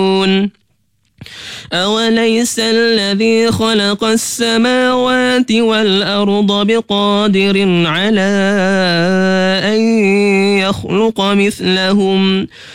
أوليس الذي خلق السماوات والأرض بقادر على أن يخلق مثلهم